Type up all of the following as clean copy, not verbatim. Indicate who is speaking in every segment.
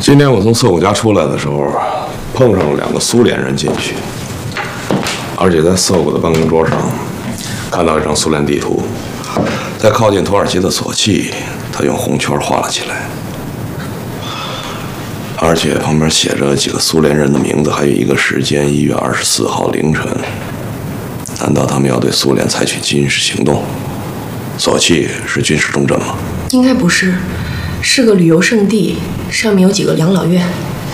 Speaker 1: 今天我从色谷家出来的时候，碰上了2个苏联人进去，而且在色谷的办公桌上看到一张苏联地图，在靠近土耳其的索契，他用红圈画了起来，而且旁边写着几个苏联人的名字，还有一个时间1月24号凌晨。难道他们要对苏联采取军事行动？索契是军事重镇吗？
Speaker 2: 应该不是，是个旅游胜地，上面有几个养老院。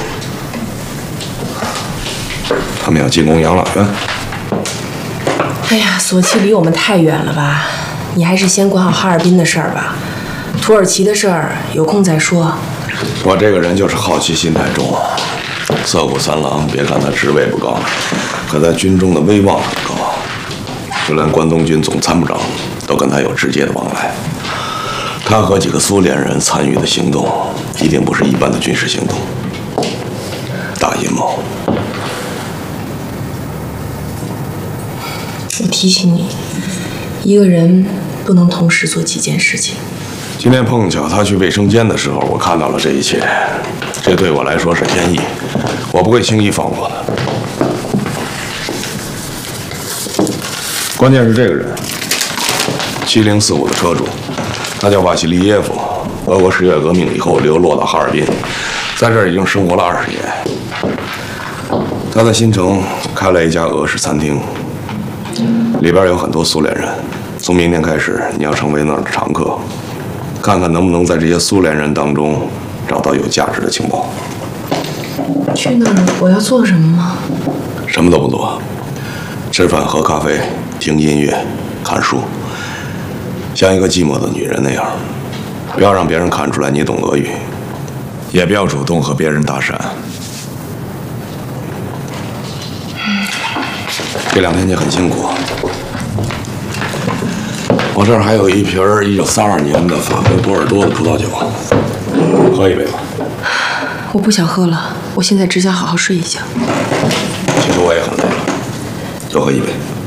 Speaker 1: 他们要进攻养老院？
Speaker 2: 哎呀，索契离我们太远了吧？你还是先管好哈尔滨的事儿吧，土耳其的事儿有空再说。
Speaker 1: 我这个人就是好奇心太重。色谷三郎，别看他职位不高，可在军中的威望很高，就连关东军总参谋长都跟他有直接的往来。他和几个苏联人参与的行动，一定不是一般的军事行动，大阴谋。
Speaker 2: 我提醒你，一个人不能同时做几件事情。
Speaker 1: 今天碰巧他去卫生间的时候，我看到了这一切，这对我来说是天意，我不会轻易放过的。关键是这个人，7045的车主，他叫瓦西里耶夫，俄国10月革命以后流落到哈尔滨，在这儿已经生活了20年。他在新城开了一家俄式餐厅，里边有很多苏联人。从明天开始，你要成为那儿的常客，看看能不能在这些苏联人当中找到有价值的情报。
Speaker 2: 去那儿我要做什么吗？
Speaker 1: 什么都不做，吃饭、喝咖啡、听音乐、看书，像一个寂寞的女人那样，不要让别人看出来你懂俄语，也不要主动和别人搭讪。这2天你很辛苦。我这儿还有一瓶1932年的法国波尔多的葡萄酒，喝一杯吧。
Speaker 2: 我不想喝了，我现在只想好好睡一觉。
Speaker 1: 其实我也很累了，多喝一杯。